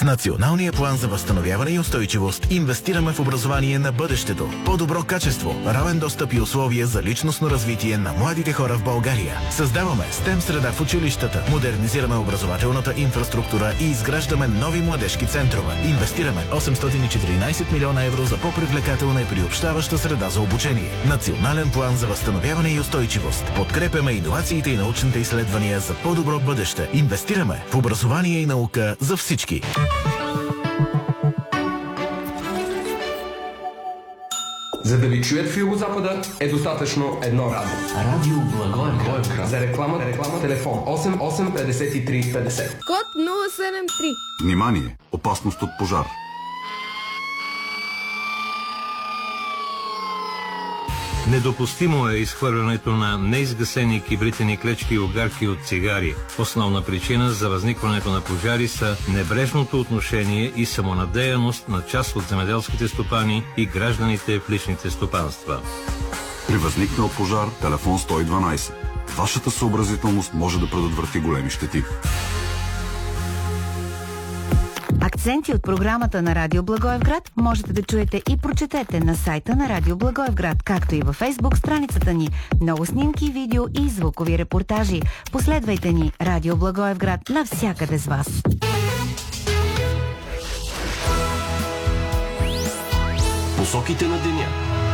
Националния план за възстановяване и устойчивост инвестираме в образование на бъдещето, по-добро качество, равен достъп и условия за личностно развитие на младите хора в България. Създаваме STEM среда в училищата, модернизираме образователната инфраструктура и изграждаме нови младежки центрове. Инвестираме 814 милиона евро за по-привлекателна и приобщаваща среда за обучение. Национален план за възстановяване и устойчивост. Подкрепяме иновациите и научните изследвания за по-добро бъдеще. Инвестираме в образование и наука за всички. За да ви чуят в Югозапада е достатъчно едно радио. Радио Благоевград. За реклама телефон 885350. Код 073. Внимание! Опасност от пожар. Недопустимо е изхвърлянето на неизгасени кибритени клечки и огарки от цигари. Основна причина за възникването на пожари са небрежното отношение и самонадеяност на част от земеделските стопани и гражданите в личните стопанства. При възникнал пожар, телефон 112. Вашата съобразителност може да предотврати големи щети. Акценти от програмата на Радио Благоевград можете да чуете и прочетете на сайта на Радио Благоевград, както и във Фейсбук страницата ни. Много снимки, видео и звукови репортажи. Последвайте ни Радио Благоевград навсякъде с вас. Посоките на деня.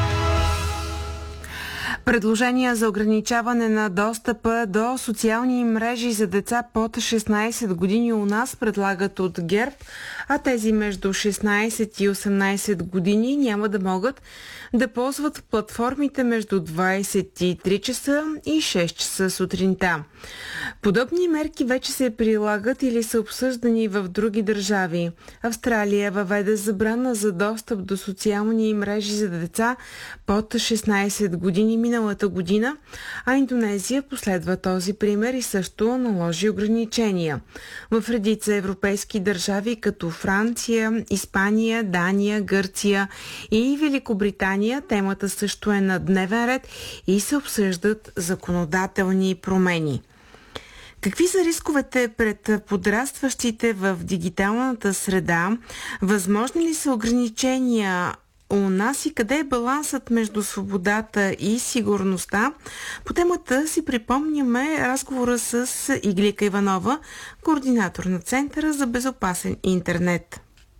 Предложения за ограничаване на достъпа до социални мрежи за деца под 16 години у нас предлагат от ГЕРБ, а тези между 16 и 18 години няма да могат да ползват платформите между 23 часа и 6 часа сутринта. Подобни мерки вече се прилагат или са обсъждани в други държави. Австралия въведе забрана за достъп до социални мрежи за деца под 16 години миналата година, а Индонезия последва този пример и също наложи ограничения. В редица европейски държави като Франция, Испания, Дания, Гърция и Великобритания темата също е на дневен ред и се обсъждат законодателни промени. Какви са рисковете пред подрастващите в дигиталната среда? Възможни ли са ограничения у нас и къде е балансът между свободата и сигурността? По темата си припомняме разговора с Иглика Иванова, координатор на Центъра за безопасен интернет.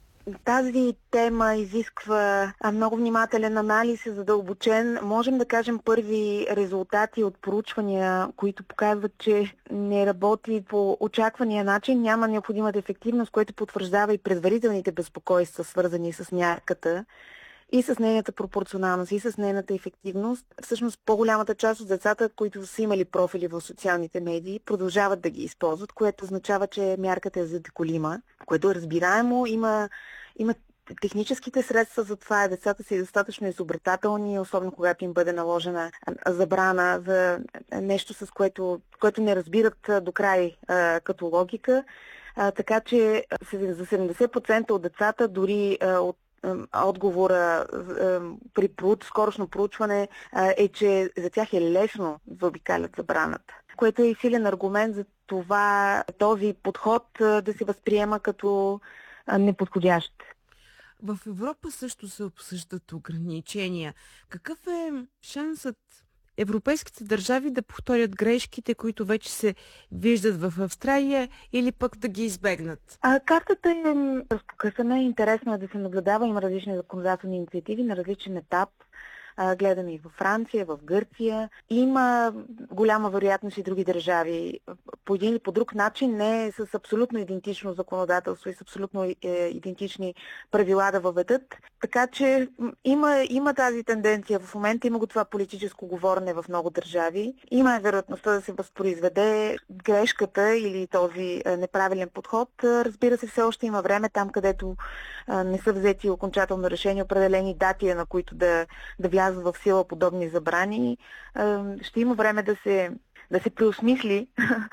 Тази тема изисква много внимателен анализ и задълбочен. Можем да кажем първи резултати от проучвания, които показват, че не работи по очаквания начин, няма необходимата ефективност, което потвърждава и предварителните безпокойства, свързани с мярката и с нейната пропорционалност, и с нейната ефективност. Всъщност по-голямата част от децата, които са имали профили в социалните медии, продължават да ги използват, което означава, че мярката е задеколима, което е разбираемо. Има техническите средства за това, децата са достатъчно изобретателни, особено когато им бъде наложена забрана за нещо, с което не разбират до край като логика. Така че за 70% от децата, дори от отговора при скорошно проучване е, че за тях е лесно да обикалят забраната, което е и силен аргумент за това този подход да се възприема като неподходящ. В Европа също се обсъждат ограничения. Какъв е шансът европейските държави да повторят грешките, които вече се виждат в Австралия, или пък да ги избегнат? Картата е разпокъсана. Интересно е да се наблюдава. Има различни законодателни инициативи на различен етап. Гледаме и във Франция, в Гърция. Има голяма вероятност и други държави по един или по друг начин, не с абсолютно идентично законодателство и с абсолютно идентични правила да въведат. Така че има тази тенденция. В момента има го това политическо говорене в много държави. Има вероятността да се възпроизведе грешката или този неправилен подход. Разбира се, все още има време там, където не са взети окончателно решение, определени дати, на които да влязат в сила подобни забрани. Ще има време да се преосмисли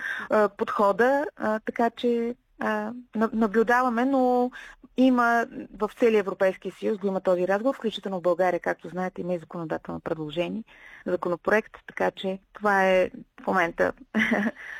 подхода, така че наблюдаваме, но има в целия Европейския съюз го има този разговор, включително в България, както знаете, има и законодателно предложение, законопроект, така че това е в момента